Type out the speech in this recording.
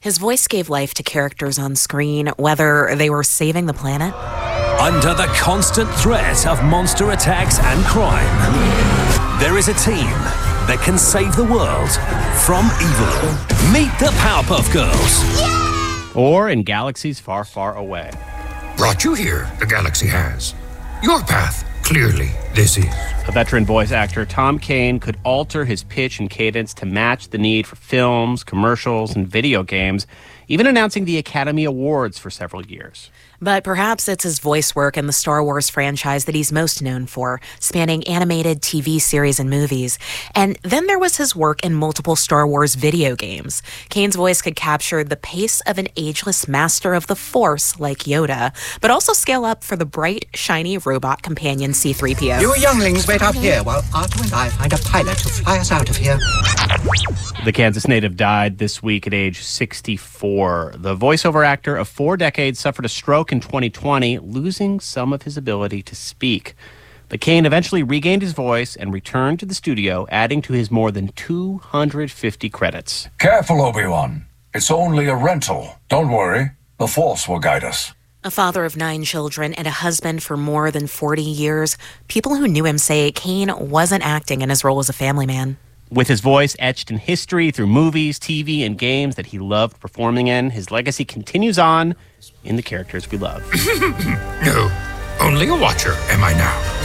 His voice gave life to characters on screen, whether they were saving the planet. Under the constant threat of monster attacks and crime, there is a team that can save the world from evil. Meet the Powerpuff Girls. Yeah! Or in galaxies far, far away. Brought you here, the galaxy has. Your path, clearly, this is. A veteran voice actor, Tom Kane, could alter his pitch and cadence to match the need for films, commercials, and video games, even announcing the Academy Awards for several years. But perhaps it's his voice work in the Star Wars franchise that he's most known for, spanning animated TV series and movies. And then there was his work in multiple Star Wars video games. Kane's voice could capture the pace of an ageless master of the Force like Yoda, but also scale up for the bright, shiny robot companion C-3PO. You younglings wait out here while R2 and I find a pilot to fly us out of here. The Kansas native died this week at age 64. The voiceover actor of 4 decades suffered a stroke in 2020, losing some of his ability to speak. But Kane eventually regained his voice and returned to the studio, adding to his more than 250 credits. Careful, Obi-Wan. It's only a rental. Don't worry. The Force will guide us. A father of 9 children and a husband for more than 40 years, people who knew him say Kane wasn't acting in his role as a family man. With his voice etched in history through movies, TV, and games that he loved performing in, his legacy continues on in the characters we love. No, only a watcher am I now.